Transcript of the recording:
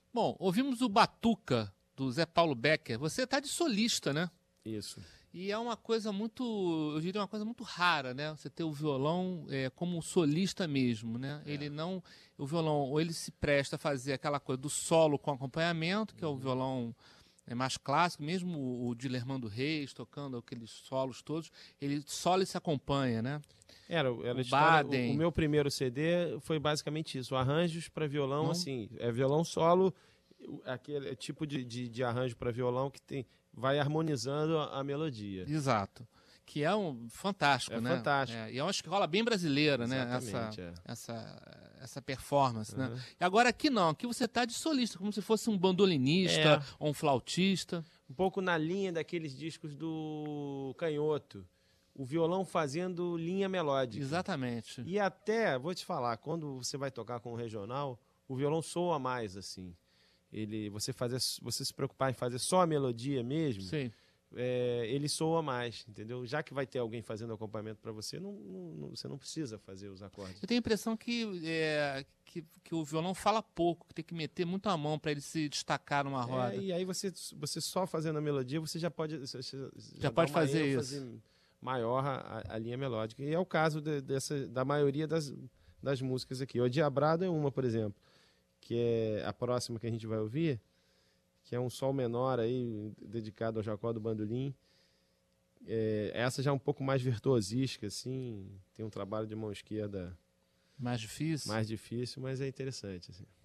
Bom, ouvimos o Batuca, do Zé Paulo Becker. Você tá de solista, né? Isso. E é uma coisa muito, eu diria uma coisa muito rara, né? Você ter o violão como solista mesmo, né? Ele não, o violão, ou ele se presta a fazer aquela coisa do solo com acompanhamento, que é o violão mais clássico, mesmo o Dilermando Reis tocando aqueles solos todos, ele solo e se acompanha, né? Era O a história, Baden. o meu primeiro CD foi basicamente isso, arranjos para violão, Não. assim, é violão solo, aquele tipo de arranjo para violão que vai harmonizando a melodia. Exato. Que é fantástico, É né? fantástico. E é uma escola bem brasileira, Exatamente, né? Essa performance, né? Uhum. E agora aqui não, aqui você tá de solista, como se fosse um bandolinista ou um flautista. Um pouco na linha daqueles discos do Canhoto. O violão fazendo linha melódica. Exatamente. E até, vou te falar, quando você vai tocar com o regional, o violão soa mais, assim. Você se preocupar em fazer só a melodia mesmo, Sim. Ele soa mais, entendeu? Já que vai ter alguém fazendo acompanhamento para você, você não precisa fazer os acordes. Eu tenho a impressão que o violão fala pouco, que tem que meter muito a mão para ele se destacar numa roda. E aí você só fazendo a melodia, você já pode pode fazer isso maior a linha melódica. E é o caso da maioria das músicas aqui. O Diabrado é uma, por exemplo, que é a próxima que a gente vai ouvir, que é um sol menor aí, dedicado ao Jacó do Bandolim. Essa já é um pouco mais virtuosística, assim, tem um trabalho de mão esquerda mais difícil, mas é interessante, assim.